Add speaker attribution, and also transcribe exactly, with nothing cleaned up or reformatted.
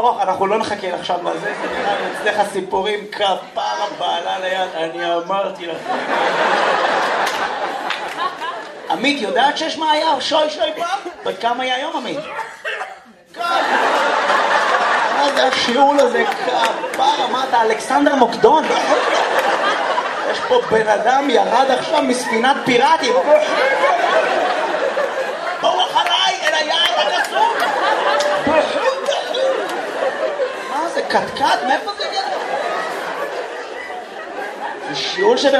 Speaker 1: ארוך, אנחנו לא נחכה עכשיו לזה, זה נראה לי אצלך סיפורים כפרה בעלה ליד, אני אמרתי לך. עמית, יודעת שיש מאייר שוי שוי פעם? בת כמה היה היום, עמית? מה זה השיעול הזה? כפרה, מה אתה, אלכסנדר מוקדון? יש פה בן אדם ירד עכשיו מספינת פיראטים. בואו אחריי אל היער הקסום. מה זה, קטקט? מאיפה זה יהיה? זה שיעול שווה